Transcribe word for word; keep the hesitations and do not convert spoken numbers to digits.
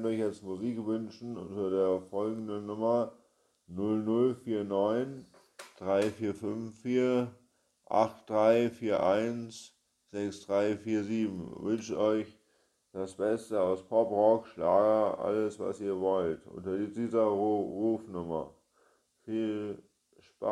kann euch jetzt Musik wünschen unter der folgenden Nummer null null vier neun drei vier fünf vier acht drei vier eins sechs drei vier sieben. Ich wünsche euch das Beste aus Pop, Rock, Schlager, alles was ihr wollt, unter dieser Ru- Rufnummer. Viel Spaß.